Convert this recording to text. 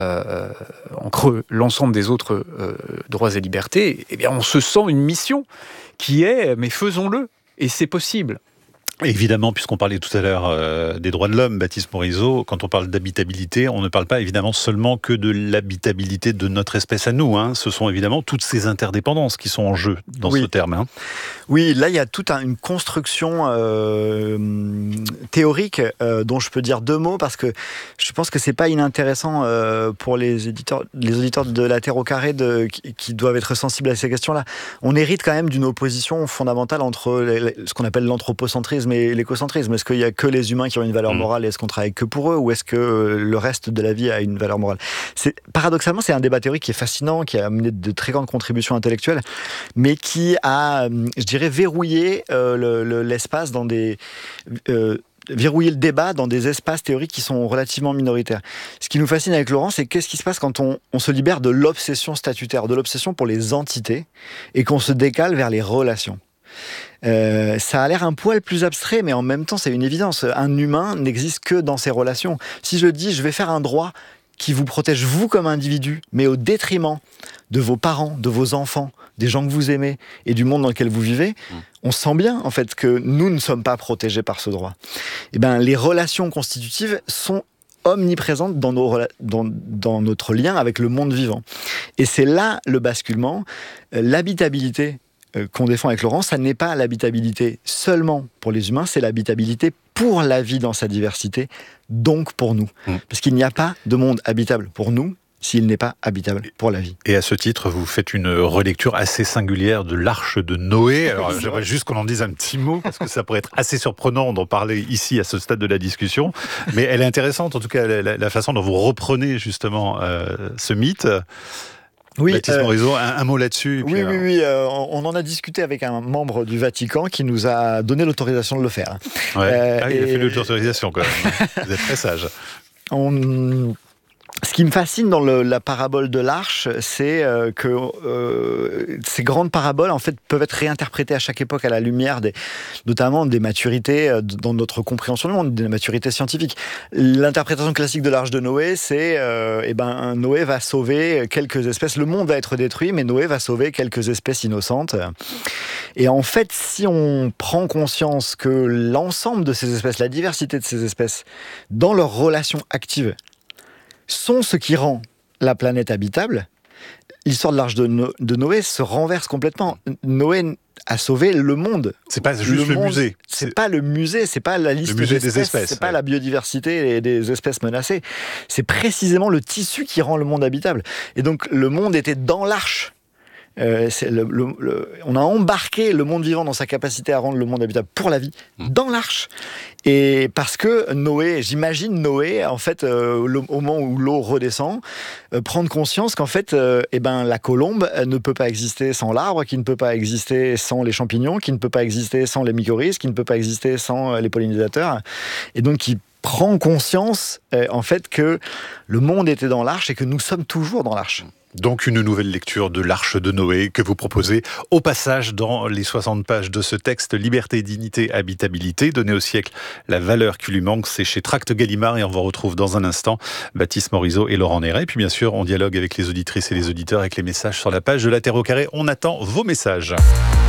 en creux l'ensemble des autres droits et libertés, eh bien on se sent une mission qui est, mais faisons-le, et c'est possible. Évidemment, puisqu'on parlait tout à l'heure des droits de l'homme, Baptiste Morisot, quand on parle d'habitabilité, on ne parle pas évidemment seulement que de l'habitabilité de notre espèce à nous. Ce sont évidemment toutes ces interdépendances qui sont en jeu dans ce terme. Oui, là il y a toute une construction théorique dont je peux dire deux mots parce que je pense que c'est pas inintéressant pour les auditeurs de la Terre au carré qui doivent être sensibles à ces questions-là. On hérite quand même d'une opposition fondamentale entre ce qu'on appelle l'anthropocentrisme et l'écocentrisme. Est-ce qu'il n'y a que les humains qui ont une valeur morale et est-ce qu'on travaille que pour eux ou est-ce que le reste de la vie a une valeur morale ? Paradoxalement, c'est un débat théorique qui est fascinant, qui a amené de très grandes contributions intellectuelles, mais qui a, je dirais, verrouillé l'espace dans des... verrouiller le débat dans des espaces théoriques qui sont relativement minoritaires. Ce qui nous fascine avec Laurent, c'est qu'est-ce qui se passe quand on se libère de l'obsession statutaire, de l'obsession pour les entités, et qu'on se décale vers les relations. Ça a l'air un poil plus abstrait, mais en même temps, c'est une évidence. Un humain n'existe que dans ses relations. Si je dis, je vais faire un droit qui vous protège, vous, comme individu, mais au détriment de vos parents, de vos enfants, des gens que vous aimez et du monde dans lequel vous vivez, on sent bien, en fait, que nous ne sommes pas protégés par ce droit. Eh bien, les relations constitutives sont omniprésentes dans notre lien avec le monde vivant. Et c'est là le basculement. L'habitabilité qu'on défend avec Laurent, ça n'est pas l'habitabilité seulement pour les humains, c'est l'habitabilité pour la vie dans sa diversité, donc pour nous. Parce qu'il n'y a pas de monde habitable pour nous s'il n'est pas habitable pour la vie. Et à ce titre, vous faites une relecture assez singulière de l'Arche de Noé. Alors, j'aimerais juste qu'on en dise un petit mot, parce que ça pourrait être assez surprenant d'en parler ici, à ce stade de la discussion. Mais elle est intéressante, en tout cas, la façon dont vous reprenez justement ce mythe. Oui, Baptiste Morisot, un mot là-dessus. Oui, on en a discuté avec un membre du Vatican qui nous a donné l'autorisation de le faire. Ouais. Il a fait l'autorisation quand même. Vous êtes très sage. Ce qui me fascine dans la parabole de l'Arche, c'est que ces grandes paraboles en fait peuvent être réinterprétées à chaque époque à la lumière notamment des maturités dans notre compréhension du monde, des maturités scientifiques. L'interprétation classique de l'Arche de Noé, c'est Noé va sauver quelques espèces. Le monde va être détruit, mais Noé va sauver quelques espèces innocentes. Et en fait, si on prend conscience que l'ensemble de ces espèces, la diversité de ces espèces, dans leurs relations actives, sont ce qui rend la planète habitable, l'histoire de l'Arche de Noé se renverse complètement. Noé a sauvé le monde. C'est pas juste le musée. C'est pas le musée, c'est pas la liste des espèces, c'est pas la biodiversité des espèces menacées. C'est précisément le tissu qui rend le monde habitable. Et donc le monde était dans l'Arche. On a embarqué le monde vivant dans sa capacité à rendre le monde habitable pour la vie dans l'Arche. Et parce que Noé, j'imagine Noé, en fait, au moment où l'eau redescend, prendre conscience qu'en fait, la colombe ne peut pas exister sans l'arbre, qui ne peut pas exister sans les champignons, qui ne peut pas exister sans les mycorhizes, qui ne peut pas exister sans les pollinisateurs. Et donc, qui prend conscience, en fait, que le monde était dans l'Arche et que nous sommes toujours dans l'Arche. Donc une nouvelle lecture de l'Arche de Noé que vous proposez au passage dans les 60 pages de ce texte Liberté, dignité, habitabilité, donner au siècle la valeur qui lui manque. C'est chez Tracts Gallimard et on vous retrouve dans un instant Baptiste Morisot et Laurent Néret. Et puis bien sûr, on dialogue avec les auditrices et les auditeurs avec les messages sur la page de la Terre au carré. On attend vos messages.